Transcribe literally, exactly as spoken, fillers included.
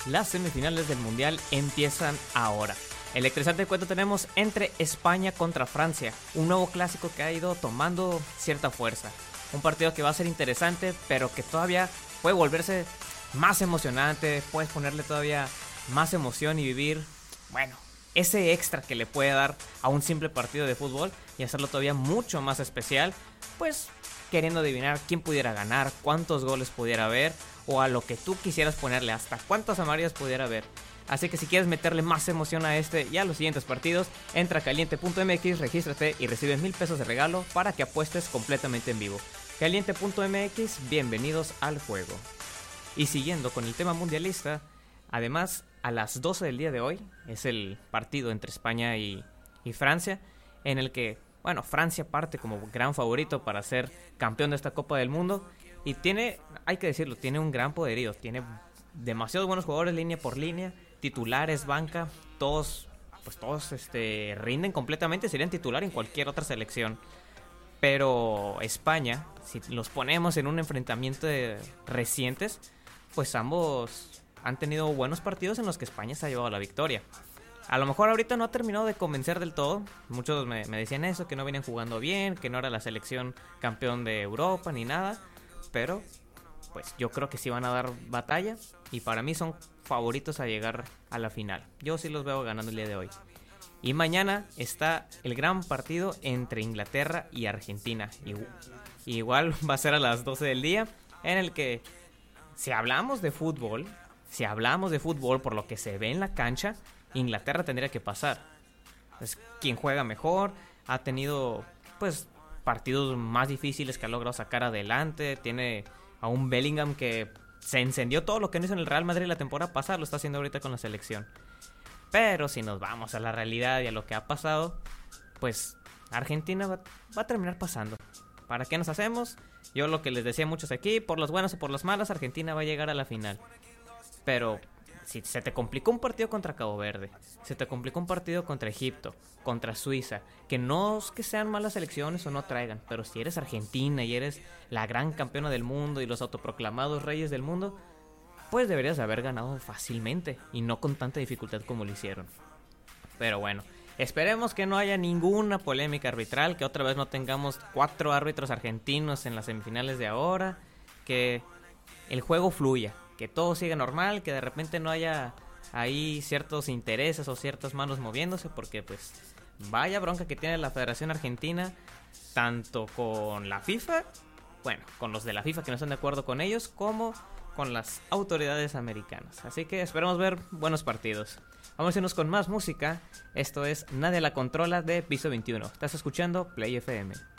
Las semifinales del Mundial empiezan ahora. Electrizante encuentro tenemos entre España contra Francia, un nuevo clásico que ha ido tomando cierta fuerza. Un partido que va a ser interesante, pero que todavía puede volverse más emocionante, puedes ponerle todavía más emoción y vivir, bueno, ese extra que le puede dar a un simple partido de fútbol y hacerlo todavía mucho más especial, pues queriendo adivinar quién pudiera ganar, cuántos goles pudiera haber o a lo que tú quisieras ponerle, hasta cuántas amarillas pudiera haber. Así que si quieres meterle más emoción a este y a los siguientes partidos, entra a caliente punto m x, regístrate y recibes mil pesos de regalo para que apuestes completamente en vivo. caliente punto m x, bienvenidos al juego. Y siguiendo con el tema mundialista, además a las doce del día de hoy es el partido entre España y, y Francia, en el que, bueno, Francia parte como gran favorito para ser campeón de esta Copa del Mundo y tiene, hay que decirlo, tiene un gran poderío, tiene demasiados buenos jugadores línea por línea, titulares, banca, todos, pues todos este, rinden completamente, serían titular en cualquier otra selección. Pero España, si los ponemos en un enfrentamiento de recientes, pues ambos han tenido buenos partidos en los que España se ha llevado la victoria. A lo mejor ahorita no ha terminado de convencer del todo. Muchos me, me decían eso, que no venían jugando bien, que no era la selección campeón de Europa ni nada. Pero pues yo creo que sí van a dar batalla y para mí son favoritos a llegar a la final. Yo sí los veo ganando el día de hoy. Y mañana está el gran partido entre Inglaterra y Argentina. Igual va a ser a las doce del día, en el que si hablamos de fútbol, si hablamos de fútbol por lo que se ve en la cancha, Inglaterra tendría que pasar. Es quien juega mejor, ha tenido pues partidos más difíciles que ha logrado sacar adelante, tiene a un Bellingham que se encendió todo lo que no hizo en el Real Madrid la temporada pasada, lo está haciendo ahorita con la selección. Pero si nos vamos a la realidad y a lo que ha pasado, pues Argentina va, va a terminar pasando. ¿Para qué nos hacemos? Yo lo que les decía a muchos aquí, por las buenas o por las malas, Argentina va a llegar a la final. Pero si se te complicó un partido contra Cabo Verde, se te complicó un partido contra Egipto, contra Suiza, que no es que sean malas selecciones o no traigan, pero si eres Argentina y eres la gran campeona del mundo y los autoproclamados reyes del mundo, pues deberías haber ganado fácilmente y no con tanta dificultad como lo hicieron. Pero bueno, esperemos que no haya ninguna polémica arbitral, que otra vez no tengamos cuatro árbitros argentinos en las semifinales de ahora, que el juego fluya, que todo siga normal, que de repente no haya ahí ciertos intereses o ciertas manos moviéndose, porque pues vaya bronca que tiene la Federación Argentina, tanto con la FIFA, bueno, con los de la FIFA que no están de acuerdo con ellos, como con las autoridades americanas. Así que esperamos ver buenos partidos. Vamos a irnos con más música. Esto es Nadie la Controla de Piso veintiuno. Estás escuchando Play F M.